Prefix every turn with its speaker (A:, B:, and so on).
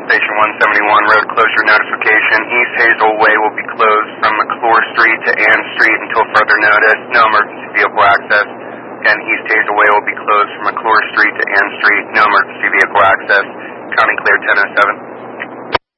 A: Station 171 road closure notification. East Hazel Way will be closed from McClure Street to Ann Street until further notice. No emergency vehicle access. And East Hazel Way will be closed from McClure Street to Ann Street. No emergency vehicle access. County clear 10:07.